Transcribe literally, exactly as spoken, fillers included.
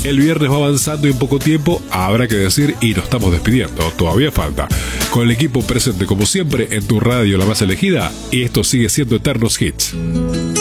El viernes va avanzando y en poco tiempo habrá que decir y nos estamos despidiendo. Todavía falta. Con el equipo presente como siempre en tu radio la más elegida, y esto sigue siendo Eternos Hits.